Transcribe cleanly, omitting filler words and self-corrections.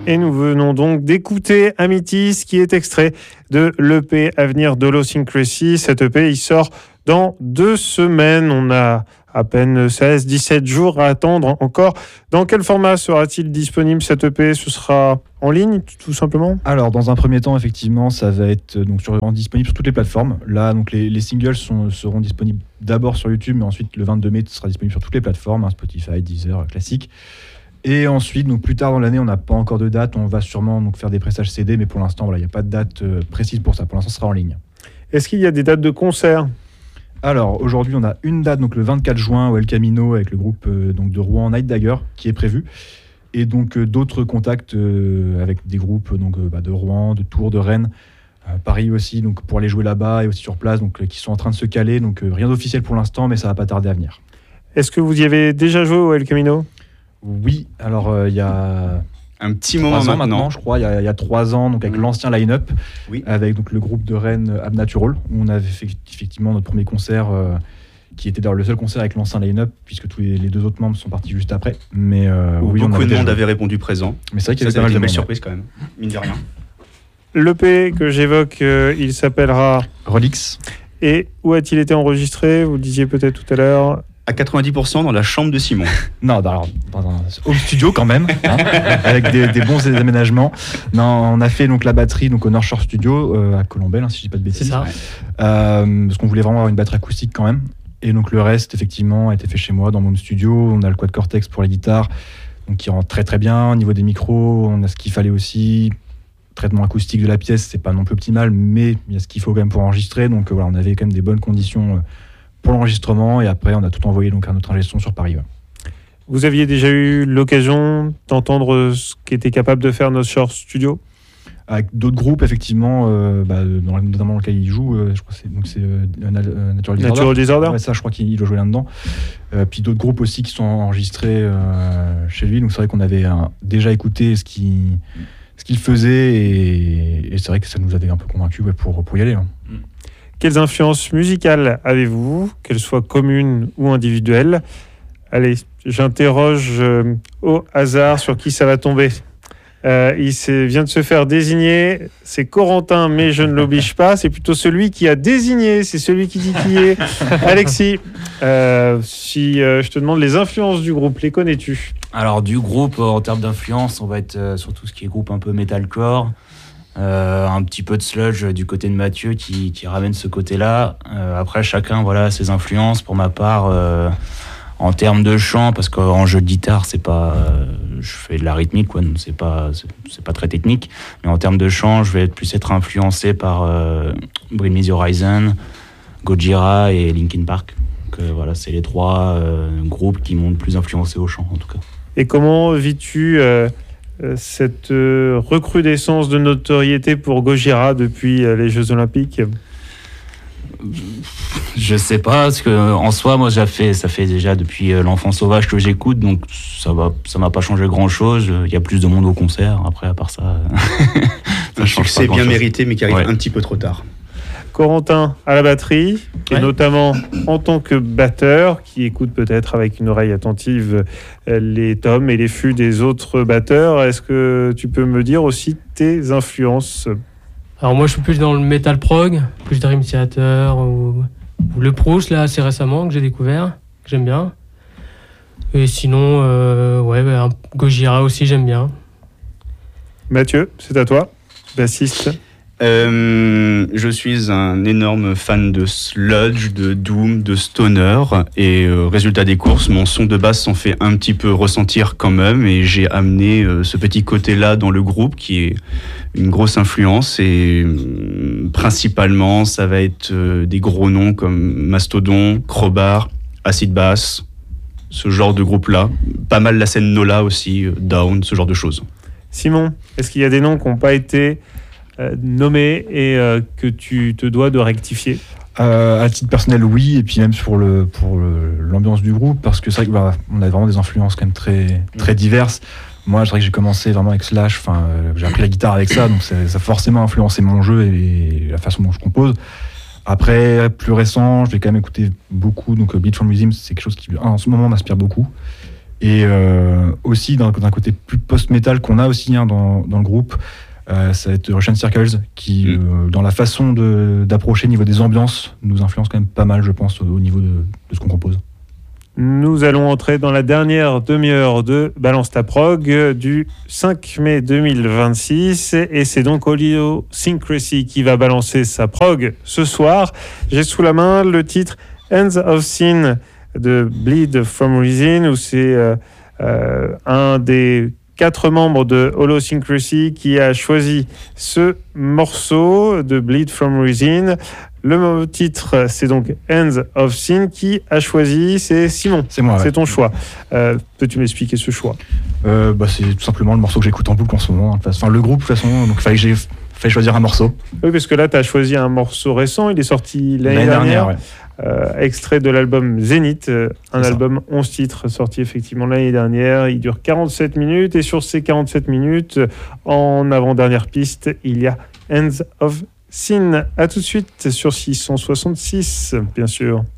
Et nous venons donc d'écouter Amitis, qui est extrait de l'EP à venir d'Holosyncrasy. Cet EP, il sort dans 2 semaines. On a à peine 16-17 jours à attendre encore. Dans quel format sera-t-il disponible cet EP ? Ce sera en ligne, tout simplement ? Alors, dans un premier temps, effectivement, ça va être donc disponible sur toutes les plateformes. Là, donc les singles seront disponibles d'abord sur YouTube, mais ensuite, le 22 mai, ce sera disponible sur toutes les plateformes, Spotify, Deezer, classique. Et ensuite, donc plus tard dans l'année, on n'a pas encore de date. On va sûrement donc faire des pressages CD, mais pour l'instant, voilà, il n'y a pas de date précise pour ça. Pour l'instant, ce sera en ligne. Est-ce qu'il y a des dates de concert ? Alors, aujourd'hui, on a une date, donc le 24 juin, au El Camino, avec le groupe donc de Rouen, Night Dagger, qui est prévu. Et donc, d'autres contacts avec des groupes de Rouen, de Tours, de Rennes, Paris aussi, donc pour aller jouer là-bas et aussi sur place, donc qui sont en train de se caler. Donc, rien d'officiel pour l'instant, mais ça va pas tarder à venir. Est-ce que vous y avez déjà joué au El Camino ? Oui, alors il y a un petit moment maintenant, je crois, il y a 3 ans, donc avec l'ancien line-up, avec donc le groupe de Rennes Abnatural, où on avait fait effectivement notre premier concert, qui était d'ailleurs le seul concert avec l'ancien line-up, puisque tous les 2 autres membres sont partis juste après. Mais oui, beaucoup de monde avait répondu présent. Mais c'est vrai qu'il y avait une belle surprise quand même, mine de rien. L'EP que j'évoque, il s'appellera Relix. Et où a-t-il été enregistré ? Vous le disiez peut-être tout à l'heure. À 90% dans la chambre de Simon. Non, dans un home studio quand même, avec des bons aménagements. Non, on a fait donc la batterie donc au North Shore Studio à Colombelle, si je dis pas de bêtises. C'est ça. Parce qu'on voulait vraiment avoir une batterie acoustique quand même. Et donc le reste, effectivement, a été fait chez moi dans mon studio. On a le Quad Cortex pour les guitares, donc qui rend très très bien. Au niveau des micros, on a ce qu'il fallait aussi. Traitement acoustique de la pièce, c'est pas non plus optimal, mais il y a ce qu'il faut quand même pour enregistrer. Donc voilà, on avait quand même des bonnes conditions pour l'enregistrement, et après on a tout envoyé donc à notre ingé son sur Paris. Ouais. Vous aviez déjà eu l'occasion d'entendre ce qu'était capable de faire North Shore Studio ? Avec d'autres groupes, effectivement, notamment dans lequel il joue, je crois que c'est Natural Disorder. Ouais, ça, je crois qu'il doit jouer là-dedans. Puis d'autres groupes aussi qui sont enregistrés chez lui. Donc c'est vrai qu'on avait déjà écouté ce qu'il faisait, et c'est vrai que ça nous avait un peu convaincus pour y aller. Hein. Quelles influences musicales avez-vous, qu'elles soient communes ou individuelles ? Allez, j'interroge au hasard sur qui ça va tomber. Il vient de se faire désigner, c'est Corentin, mais je ne l'oblige pas, c'est plutôt celui qui a désigné, c'est celui qui dit qui est. Alexis, si je te demande les influences du groupe, les connais-tu ? Alors du groupe, en termes d'influence, on va être sur tout ce qui est groupe un peu metalcore, un petit peu de sludge du côté de Mathieu qui ramène ce côté-là. Après, chacun a ses influences. Pour ma part, en termes de chant, parce qu'en jeu de guitare, c'est pas, je fais de la rythmique, quoi, donc c'est pas très technique. Mais en termes de chant, je vais plus être influencé par Bring Me the Horizon, Gojira et Linkin Park. Donc, voilà, c'est les 3 groupes qui m'ont le plus influencé au chant, en tout cas. Et comment vis-tu cette recrudescence de notoriété pour Gojira depuis les Jeux Olympiques ? Je sais pas, parce que en soi, moi, ça fait déjà depuis l'Enfant Sauvage que j'écoute, donc ça m'a pas changé grand-chose. Il y a plus de monde au concert. Après, à part ça, un succès bien mérité, mais qui arrive un petit peu trop tard. Corentin à la batterie, et notamment en tant que batteur, qui écoute peut-être avec une oreille attentive les tomes et les fûts des autres batteurs. Est-ce que tu peux me dire aussi tes influences ? Alors moi je suis plus dans le metal prog, plus Dream Theater ou le Proust là assez récemment que j'ai découvert, que j'aime bien. Et sinon Gojira aussi j'aime bien. Mathieu, c'est à toi, bassiste. Je suis un énorme fan de sludge, de doom, de stoner, et résultat des courses, mon son de basse s'en fait un petit peu ressentir quand même, et j'ai amené ce petit côté-là dans le groupe qui est une grosse influence, et principalement ça va être des gros noms comme Mastodon, Crowbar, Acid Bass, ce genre de groupe-là, pas mal la scène Nola aussi, Down, ce genre de choses. Simon, est-ce qu'il y a des noms qui n'ont pas été nommés et que tu te dois de rectifier ? À titre personnel, oui, et puis même pour l'ambiance du groupe, parce que c'est vrai qu'on a vraiment des influences quand même très, très diverses. Moi, c'est vrai que j'ai commencé vraiment avec Slash, j'ai appris la guitare avec ça, donc ça a forcément influencé mon jeu et la façon dont je compose. Après, plus récent, je vais quand même écouter beaucoup, donc Bleed from Museum, c'est quelque chose qui en ce moment m'inspire beaucoup. Et aussi d'un côté plus post-metal qu'on a aussi dans le groupe, ça va être Russian Circles qui, dans la façon d'approcher au niveau des ambiances, nous influence quand même pas mal, je pense, au niveau de ce qu'on compose. Nous allons entrer dans la dernière demi-heure de Balance ta prog du 5 mai 2026 et c'est donc Holosyncrasy qui va balancer sa prog ce soir. J'ai sous la main le titre Hands of Sin de Bleed from Resin où c'est un des 4 membres de Holosyncrasy qui a choisi ce morceau de Bleed from Resin. Le titre, c'est donc Hands of Sin. Qui a choisi? C'est Simon. C'est moi. C'est ton choix. Peux-tu m'expliquer ce choix? C'est tout simplement le morceau que j'écoute en boucle en ce moment. Enfin, le groupe, de toute façon, donc il fallait choisir un morceau. Oui, parce que là, tu as choisi un morceau récent. Il est sorti l'année dernière. Ouais. Extrait de l'album Zénith, un album 11 titres sorti effectivement l'année dernière. Il dure 47 minutes et sur ces 47 minutes, en avant-dernière piste, il y a Hands of Sin. À tout de suite sur 666, bien sûr.